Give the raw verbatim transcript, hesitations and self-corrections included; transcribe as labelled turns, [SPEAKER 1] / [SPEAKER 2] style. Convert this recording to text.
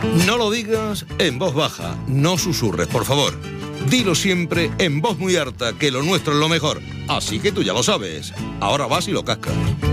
[SPEAKER 1] No lo digas en voz baja, no susurres, por favor. Dilo siempre en voz muy alta, que lo nuestro es lo mejor. Así que tú ya lo sabes. Ahora vas y lo cascas.